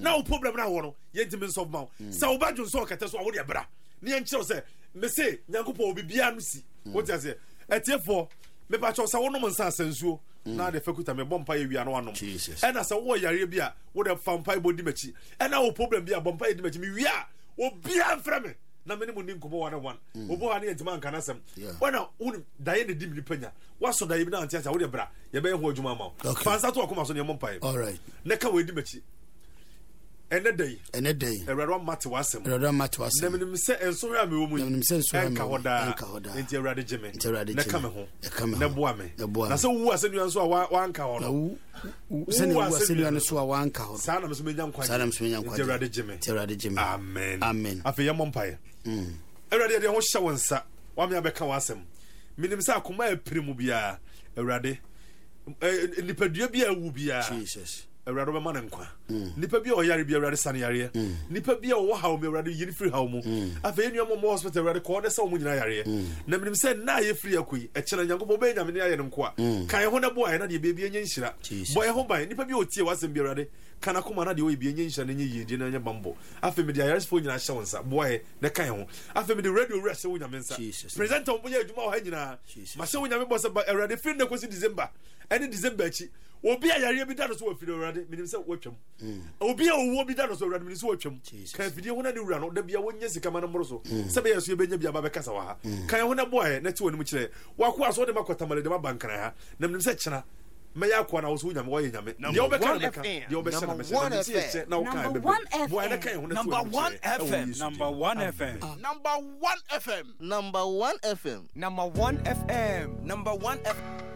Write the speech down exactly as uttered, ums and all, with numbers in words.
now problem na wo no yentimi solve ma sa wo badwo so okete so wo de bra ne enkyerɛ say me say nyankopɔ obibia no si what you say etiefo me pa cho sa wo no nsa asansuo na de fakuta me bompa ye wia no wanom ɛna sa wo yare bi a wo de fampa body machi ɛna wo problem bi a bompa ye di machi me wia obia mfra me na me ne mo ni nkomo one one obo ha ne entima nka nasem wana unu daye ne di mi panya waso daye bi na antia wo de bra ye be ho adwuma ma fansa to akoma so ne mompa all right ne ka we di machi ene day ene day erado mate wasem erado mate wasem na me se enso hwa me wo mu na me se enso hwa enka hoda enka hoda enti erade geme ne ka me ho e ka me na boa me na se wu asenu anso a wa anka ho no se ne wu asenu anso a wa anka ho sa na me so me nya nkwa sa na me so me nya nkwa enti erade geme erade geme amen amen afi ye mompae mm erade de ho hye wonsa wa me abeka wasem minim se akoma aprimu bia erade nipadua bia wu bia Jesus Erado be man nkwa nipa bia oyare bia erade sane yare nipa bia wo hawo me erade yiri free hawo mu afa enu mo mo hospital erade ko de se wo nyina yare na minim se na ye free akoi e kire nyankopɔ be nyame ne aye nko a kan ho na bo aye na de bia nya nhyira bo ye ho ban nipa bia otie wasem bia erade kana koma na de o bia nya nhyira na nya yedi na nya bambo afa me de ayare fo nyina hye wonsa bo aye ne kan ho afa me de radio rest wo nyame nsa presenter wo nya adwuma wo ha nyina ma hye wo nyame bo se erade free na kosi December any December achi obi ayare bi da no so wa firi erade minim se watwam obi a owo bi da no so erade minim se watwam kan fidie ho na ne wura no da bia wonya sika ma no moro so se be yeso be nya bia ba be kasa wa ha kan ho na boy na ti woni mu kire wa ko aso de makotamale de ma bankran ha na minim se kyena me ya ko na wo so nyame wo ye nyame de wo be kan de kan de wo be hyena me se na wo kan be boy na kan ho na number one F M number one F M number one F M number one F M number one F M number one F M